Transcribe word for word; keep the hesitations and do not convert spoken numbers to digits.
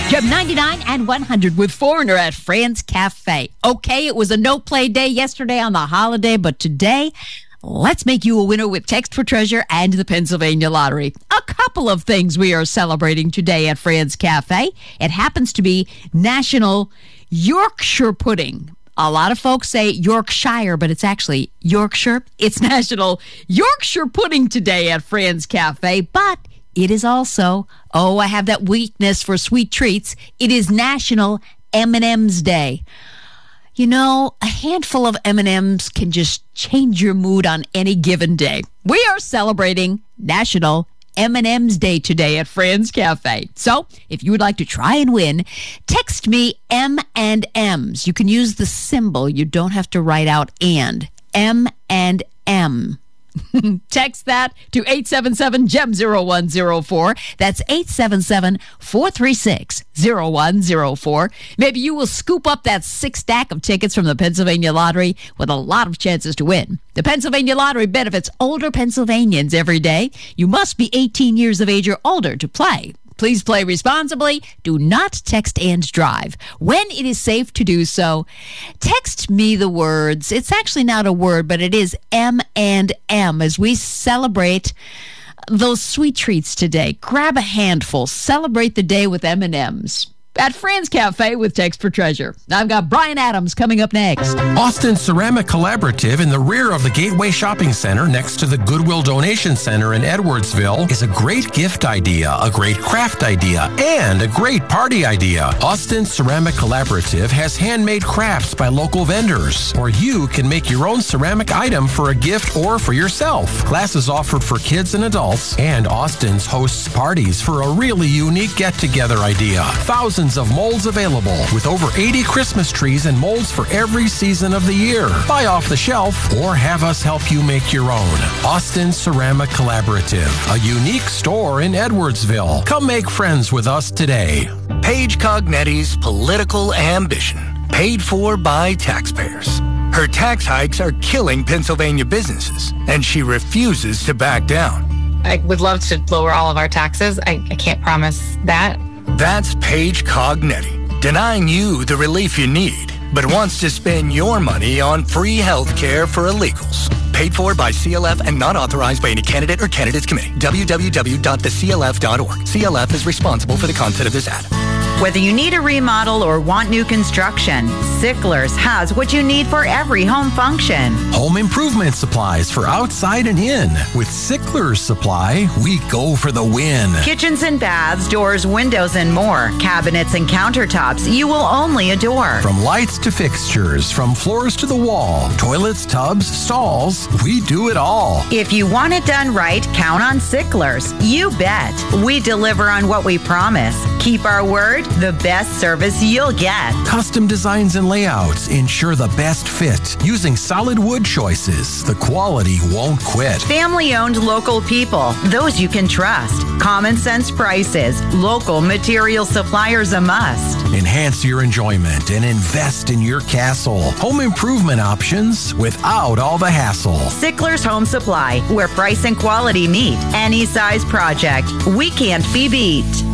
Gem ninety-nine and one hundred with Foreigner at Fran's Cafe. Okay, it was a no-play day yesterday on the holiday, but today, let's make you a winner with Text for Treasure and the Pennsylvania Lottery. A couple of things we are celebrating today at Fran's Cafe. It happens to be National Yorkshire Pudding. A lot of folks say Yorkshire, but it's actually Yorkshire. It's National Yorkshire Pudding today at Fran's Cafe, but it is also, oh, I have that weakness for sweet treats. It is National M and M's Day. You know, a handful of M and M's can just change your mood on any given day. We are celebrating National M and M's Day today at Fran's Cafe. So, if you would like to try and win, text me M and M's. You can use the symbol. You don't have to write out and. M and M. Text that to eight seven seven, G E M zero one zero four. That's eight seven seven, four three six, zero one zero four. Maybe you will scoop up that six stack of tickets from the Pennsylvania Lottery with a lot of chances to win. The Pennsylvania Lottery benefits older Pennsylvanians every day. You must be eighteen years of age or older to play. Please play responsibly. Do not text and drive. When it is safe to do so, text me the words. It's actually not a word, but it is M and M as we celebrate those sweet treats today. Grab a handful. Celebrate the day with M and M's. At Fran's Cafe with Text for Treasure. I've got Brian Adams coming up next. Austin Ceramic Collaborative in the rear of the Gateway Shopping Center next to the Goodwill Donation Center in Edwardsville is a great gift idea, a great craft idea, and a great party idea. Austin Ceramic Collaborative has handmade crafts by local vendors, or you can make your own ceramic item for a gift or for yourself. Classes offered for kids and adults, and Austin's hosts parties for a really unique get-together idea. Thousands of molds available with over eighty Christmas trees and molds for every season of the year. Buy off the shelf or have us help you make your own. Austin Ceramic Collaborative, a unique store in Edwardsville. Come make friends with us today. Paige Cognetti's political ambition, paid for by taxpayers. Her tax hikes are killing Pennsylvania businesses, and she refuses to back down. I would love to lower all of our taxes. I, I can't promise that. That's Paige Cognetti, denying you the relief you need, but wants to spend your money on free health care for illegals. Paid for by C L F and not authorized by any candidate or candidates committee. w w w dot the c l f dot org. C L F is responsible for the content of this ad. Whether you need a remodel or want new construction, Sicklers has what you need for every home function. Home improvement supplies for outside and in. With Sicklers Supply, we go for the win. Kitchens and baths, doors, windows, and more. Cabinets and countertops you will only adore. From lights to fixtures, from floors to the wall, toilets, tubs, stalls, we do it all. If you want it done right, count on Sicklers. You bet. We deliver on what we promise. Keep our word. The best service you'll get. Custom designs and layouts ensure the best fit. Using solid wood choices, the quality won't quit. Family-owned local people, those you can trust. Common sense prices. Local material suppliers a must. Enhance your enjoyment and invest in your castle. Home improvement options without all the hassle. Sicklers Home Supply, where price and quality meet. Any size project, we can't be beat.